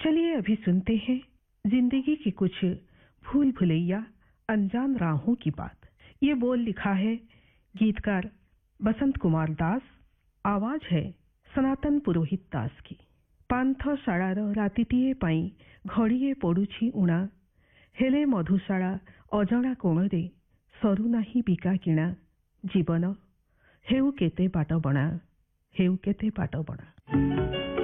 चलिए अभी सुनते हैं जिंदगी की कुछ भूल भुलैया अनजान राहों की बात। ये बोल लिखा है गीतकार बसंत कुमार दास, आवाज है सनातन पुरोहित दास की। पांथ शाळार रातिटीए पाई घड़ीए पड़ुछि उणा, हेले मधुशाला अजणा कोणरे सरू नाही बिका किणा। जीवन हेउ केते बाट बणा, हेउ केते बाट बणा।